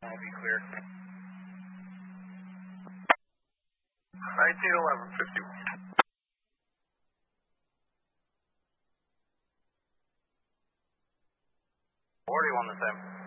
I'll be clear. 1911, 51. 41 the same.